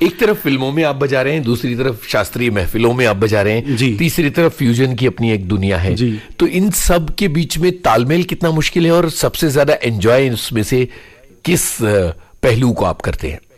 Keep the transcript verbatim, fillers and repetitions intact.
एक तरफ फिल्मों में आप बजा रहे हैं, दूसरी तरफ शास्त्रीय महफिलों में आप बजा रहे हैं, तीसरी तरफ फ्यूजन की अपनी एक दुनिया है। तो इन सब के बीच में तालमेल कितना मुश्किल है और सबसे ज्यादा एंजॉय इसमें से किस पहलू को आप करते हैं?